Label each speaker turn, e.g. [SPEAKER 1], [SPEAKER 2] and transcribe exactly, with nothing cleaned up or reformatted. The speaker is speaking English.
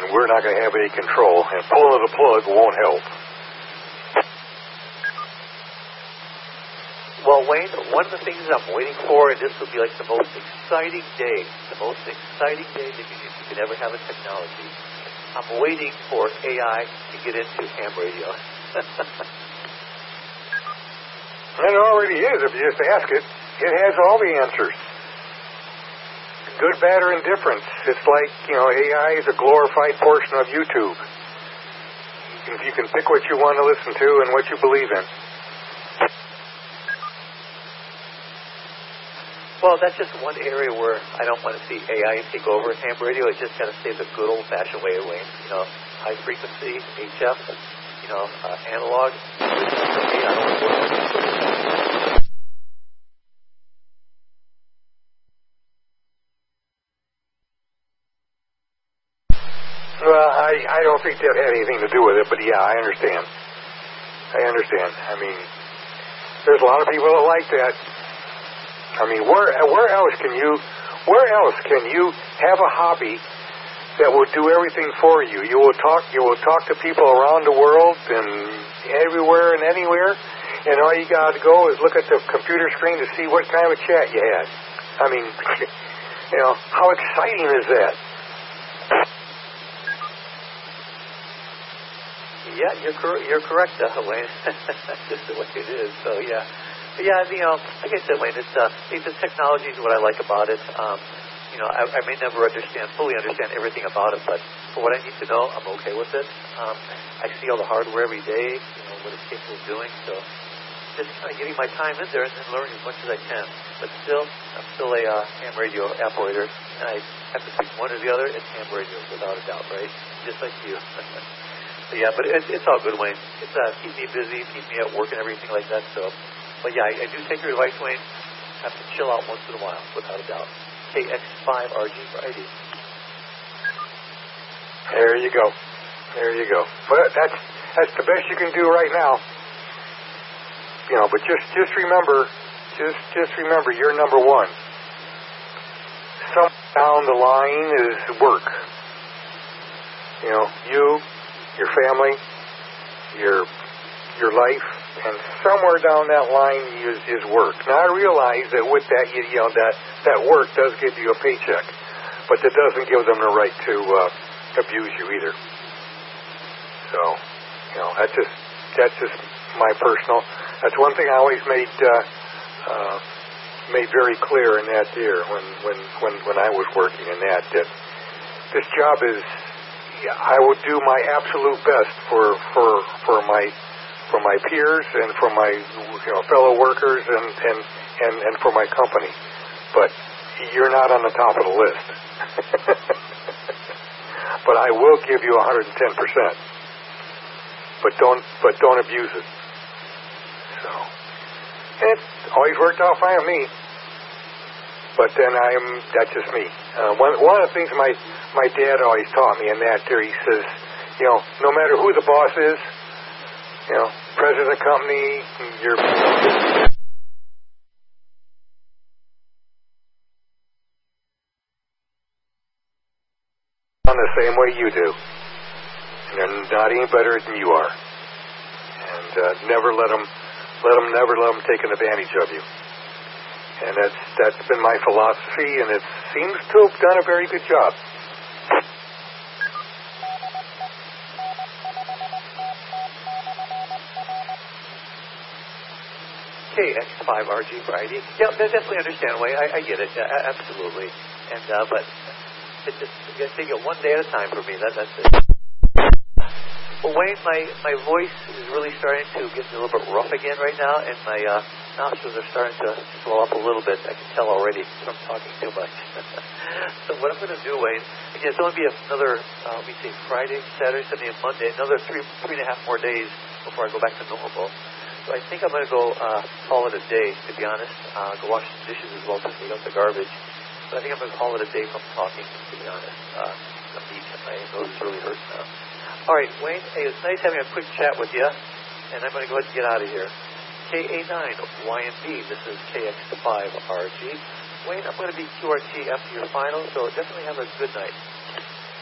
[SPEAKER 1] and we're not going to have any control, and pulling the plug won't help.
[SPEAKER 2] Well, Wayne, one of the things I'm waiting for, and this will be like the most exciting day, the most exciting day that you, you could ever have in technology. I'm waiting for A I to get into ham radio.
[SPEAKER 1] And it already is, if you just ask it. It has all the answers. Good, bad, or indifference. It's like, you know, A I is a glorified portion of YouTube. You can, you can pick what you want to listen to and what you believe in.
[SPEAKER 2] Well, that's just one area where I don't want to see A I take over ham radio. It's just got to stay the good old-fashioned way away. You know, high frequency, H F, you know, uh, analog.
[SPEAKER 1] Well, I, I don't think that had anything to do with it, but yeah, I understand. I understand. I mean, there's a lot of people that like that. I mean, where where else can you where else can you have a hobby that will do everything for you? You will talk you will talk to people around the world and everywhere and anywhere, and all you got to go is look at the computer screen to see what kind of a chat you had. I mean, you know, how exciting is that?
[SPEAKER 2] Yeah, you're cor- you're correct, uh, Wayne. That's just the way it is. So yeah. Yeah, you know, like I said, Wayne, it's, uh, it's the technology is what I like about it. Um, you know, I, I may never understand, fully understand everything about it, but for what I need to know, I'm okay with it. Um, I see all the hardware every day, you know, what it's capable of doing, so just kind of getting my time in there and then learning as much as I can. But still, I'm still a uh, ham radio operator, and I have to pick one or the other. It's ham radio, without a doubt, right? Just like you. So yeah, but it, it's all good, Wayne. It's uh, keep me busy, keep me at work and everything like that, so... But yeah, I, I do take your advice, Wayne. Have to chill out once in a while, without a doubt. K X five R G for I D.
[SPEAKER 1] There you go. There you go. But that's that's the best you can do right now. You know, but just just remember, just just remember, you're number one. Somewhere down the line is work. You know, you, your family, your your life. And somewhere down that line is, is work. Now, I realize that with that, you, you know, that, that work does give you a paycheck, but that doesn't give them the right to uh, abuse you either. So, you know, that's just that's just my personal. That's one thing I always made uh, uh, made very clear in that there when when when when I was working in that that this job is. I would do my absolute best for for for my. for my peers and for my you know, fellow workers and, and, and, and for my company. But you're not on the top of the list. But I will give you one hundred ten percent. But don't but don't abuse it. So it always worked out fine with me. But then I'm that's just me. Uh, one one of the things my my dad always taught me in that there he says, you know, no matter who the boss is, you know, president of the company, you're on the same way you do. And they're not any better than you are. And uh, never let them, let them, never let them take an advantage of you. And that's that's been my philosophy, and it seems to have done a very good job.
[SPEAKER 2] K X five R G for I D. Yeah, I definitely understand, Wayne. I, I get it, yeah, absolutely. And uh, but it just you take it one day at a time for me. That, that's it. Well, Wayne, my, my voice is really starting to get a little bit rough again right now, and my uh, nostrils are starting to swell up a little bit. I can tell already from talking too much. So what I'm going to do, Wayne, again, it's only be another, uh, let me see, Friday, Saturday, Sunday, and Monday, another three three and a half more days before I go back to normal. So I think I'm going to go uh, call it a day, to be honest. Uh, go wash the dishes as well to clean up the garbage. But I think I'm going to call it a day from talking, to be honest. Uh, the beach, my nose is really hurting now. All right, Wayne, hey, it's nice having a quick chat with you. And I'm going to go ahead and get out of here. K A nine Y M B, this is K X five R G. Wayne, I'm going to be Q R T after your final, so definitely have a good night.